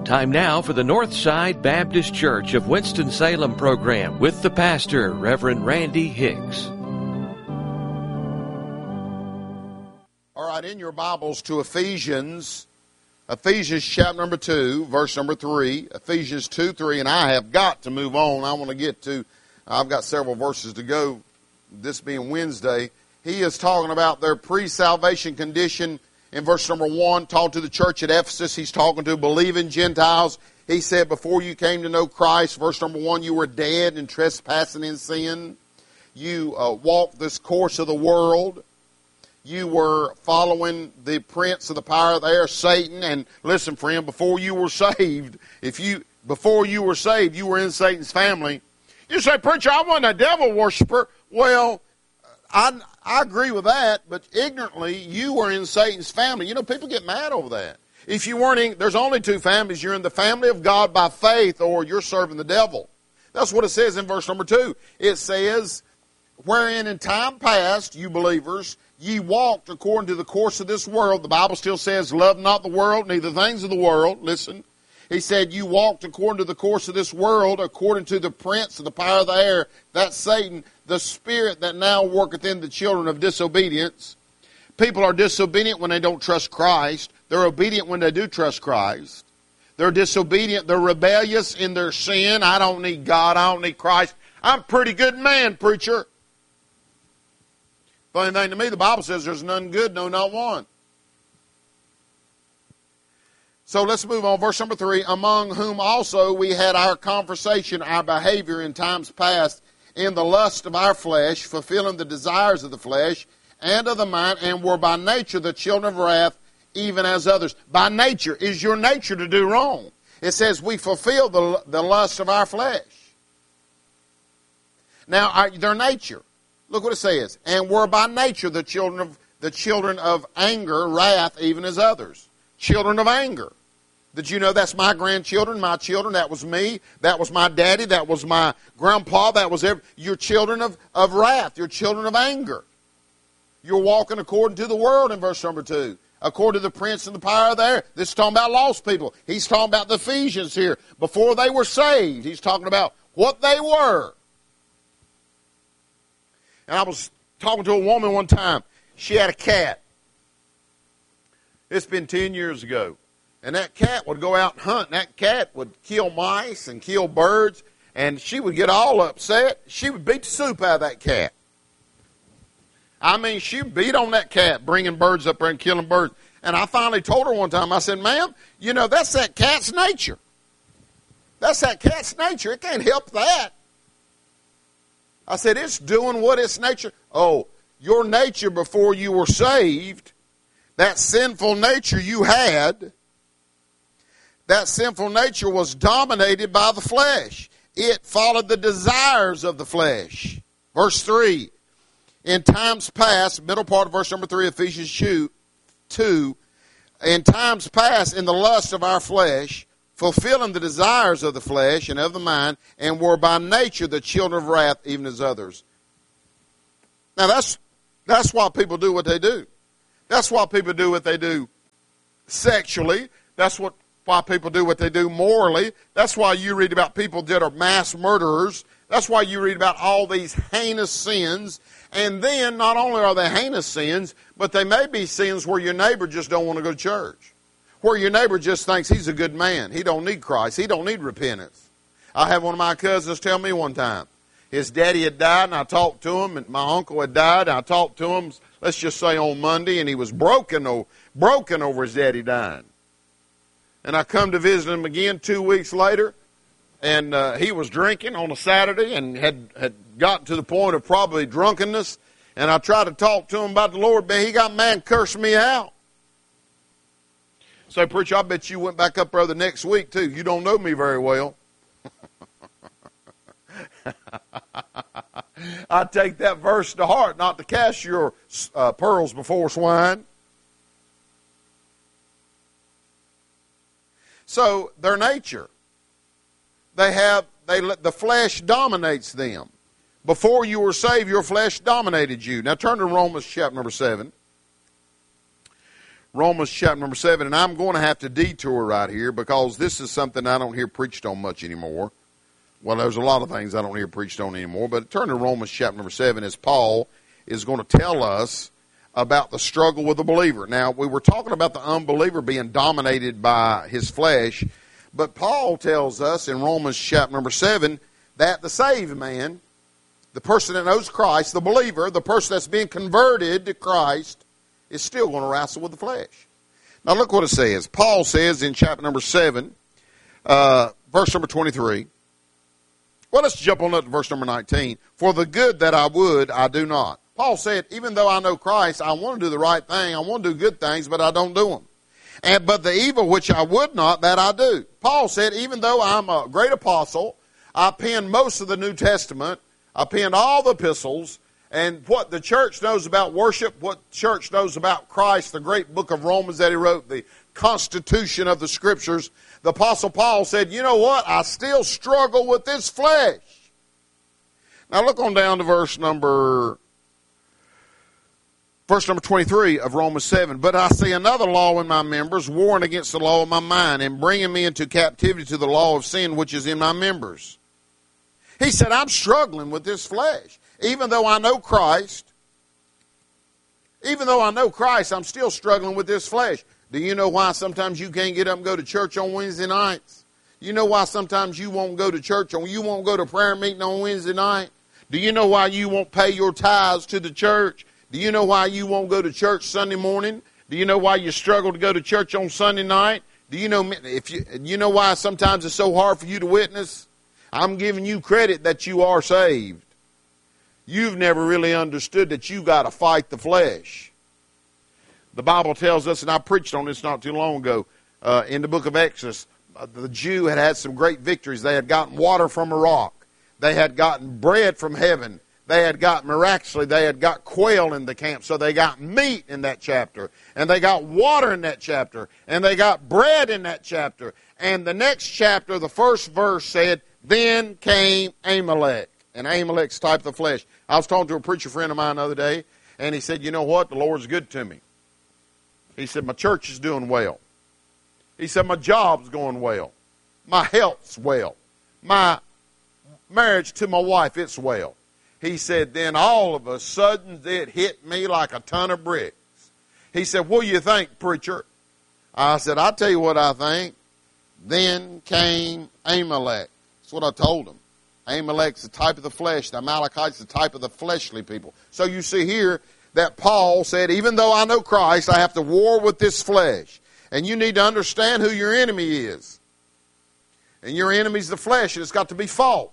Time now for the Northside Baptist Church of Winston-Salem program with the pastor, Reverend Randy Hicks. All right, in your Bibles to Ephesians chapter number 2, verse number 3, Ephesians 2:3, and I have got to move on. I've got several verses to go, this being Wednesday. He is talking about their pre-salvation condition in verse number 1, talking to the church at Ephesus. He's talking to believing Gentiles. He said, before you came to know Christ, verse number 1, you were dead and trespassing in sin. You walked this course of the world. You were following the prince of the power of the air, Satan. And listen, friend, before you were saved, you were in Satan's family. You say, preacher, I wasn't a devil worshiper. Well, I agree with that, but ignorantly, you were in Satan's family. You know, people get mad over that. If you weren't in, there's only two families. You're in the family of God by faith, or you're serving the devil. That's what it says in verse number 2. It says, wherein in time past, you believers, ye walked according to the course of this world. The Bible still says, love not the world, neither the things of the world. Listen. He said, you walked according to the course of this world, according to the prince of the power of the air, that's Satan, the spirit that now worketh in the children of disobedience. People are disobedient when they don't trust Christ. They're obedient when they do trust Christ. They're disobedient. They're rebellious in their sin. I don't need God. I don't need Christ. I'm a pretty good man, preacher. Funny thing to me, the Bible says there's none good, no, not one. So let's move on. Verse number 3, among whom also we had our conversation, our behavior in times past, in the lust of our flesh, fulfilling the desires of the flesh and of the mind, and were by nature the children of wrath, even as others. By nature, is your nature to do wrong. It says we fulfill the lust of our flesh. Now, their nature, look what it says, and were by nature the children of anger, wrath, even as others. Children of anger. Did you know that's my grandchildren, my children? That was me. That was my daddy. That was my grandpa. That was your children of wrath. Your children of anger. You're walking according to the world in verse number 2. According to the prince and the power of the air. This is talking about lost people. He's talking about the Ephesians here. Before they were saved, he's talking about what they were. And I was talking to a woman one time. She had a cat. It's been 10 years ago. And that cat would go out and hunt. And that cat would kill mice and kill birds. And she would get all upset. She would beat the soup out of that cat. I mean, she beat on that cat, bringing birds up there and killing birds. And I finally told her one time, I said, ma'am, you know, that's that cat's nature. That's that cat's nature. It can't help that. I said, it's doing what its nature. Oh, your nature before you were saved, that sinful nature you had, that sinful nature was dominated by the flesh. It followed the desires of the flesh. Verse 3, in times past, middle part of verse number 3, Ephesians 2, in times past in the lust of our flesh, fulfilling the desires of the flesh and of the mind, and were by nature the children of wrath, even as others. Now that's why people do what they do. That's why people do what they do sexually. That's why people do what they do morally. That's why you read about people that are mass murderers. That's why you read about all these heinous sins. And then not only are they heinous sins, but they may be sins where your neighbor just don't want to go to church. Where your neighbor just thinks he's a good man. He don't need Christ. He don't need repentance. I had one of my cousins tell me one time. His daddy had died, and I talked to him, and my uncle had died, and I talked to him, let's just say on Monday, and he was broken over his daddy dying. And I come to visit him again 2 weeks later, and he was drinking on a Saturday and had gotten to the point of probably drunkenness, and I tried to talk to him about the Lord, but he got mad and cursed me out. So, preacher, I bet you went back up there the next week, too. You don't know me very well. I take that verse to heart, not to cast your pearls before swine. So, their nature, the flesh dominates them. Before you were saved, your flesh dominated you. Now turn to Romans chapter number 7. Romans chapter number 7, and I'm going to have to detour right here because this is something I don't hear preached on much anymore. Well, there's a lot of things I don't hear preached on anymore, but turn to Romans chapter number 7 as Paul is going to tell us about the struggle with the believer. Now, we were talking about the unbeliever being dominated by his flesh, but Paul tells us in Romans chapter number 7 that the saved man, the person that knows Christ, the believer, the person that's being converted to Christ, is still going to wrestle with the flesh. Now look what it says. Paul says in chapter number 7, verse number 23. Well, let's jump on up to verse number 19. For the good that I would, I do not. Paul said, even though I know Christ, I want to do the right thing. I want to do good things, but I don't do them. But the evil which I would not, that I do. Paul said, even though I'm a great apostle, I penned most of the New Testament, I penned all the epistles, and what the church knows about worship, what the church knows about Christ, the great book of Romans that he wrote, the constitution of the Scriptures, the Apostle Paul said, you know what? I still struggle with this flesh. Now look on down to verse number 23 of Romans 7. But I see another law in my members, warring against the law of my mind, and bringing me into captivity to the law of sin which is in my members. He said, I'm struggling with this flesh. Even though I know Christ, I'm still struggling with this flesh. Do you know why sometimes you can't get up and go to church on Wednesday nights? You know why sometimes you won't go to church, or you won't go to prayer meeting on Wednesday night? Do you know why you won't pay your tithes to the church? Do you know why you won't go to church Sunday morning? Do you know why you struggle to go to church on Sunday night? Do you know why sometimes it's so hard for you to witness? I'm giving you credit that you are saved. You've never really understood that you got to fight the flesh. The Bible tells us, and I preached on this not too long ago, in the book of Exodus, the Jew had some great victories. They had gotten water from a rock. They had gotten bread from heaven. They had got, miraculously, they had got quail in the camp, so they got meat in that chapter. And they got water in that chapter. And they got bread in that chapter. And the next chapter, the first verse said, then came Amalek. And Amalek's type of the flesh. I was talking to a preacher friend of mine the other day, and he said, you know what? The Lord's good to me. He said, my church is doing well. He said, my job's going well. My health's well. My marriage to my wife, it's well. He said, then all of a sudden it hit me like a ton of bricks. He said, what do you think, preacher? I said, I'll tell you what I think. Then came Amalek. That's what I told him. Amalek's the type of the flesh. The Amalekites the type of the fleshly people. So you see here that Paul said, even though I know Christ, I have to war with this flesh. And you need to understand who your enemy is. And your enemy's the flesh, and it's got to be fought.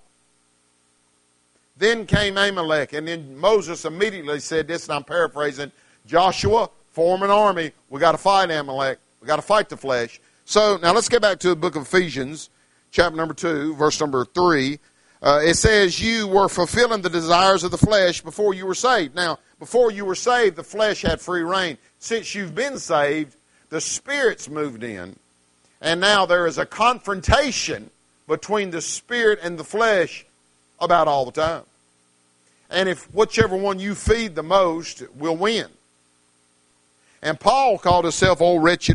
Then came Amalek, and then Moses immediately said this, and I'm paraphrasing, Joshua, form an army. We got to fight Amalek. We got to fight the flesh. So now let's get back to the book of Ephesians, chapter number 2, verse number 3. It says, you were fulfilling the desires of the flesh before you were saved. Now, before you were saved, the flesh had free reign. Since you've been saved, the Spirit's moved in. And now there is a confrontation between the Spirit and the flesh about all the time. And if whichever one you feed the most will win. And Paul called himself, "O wretched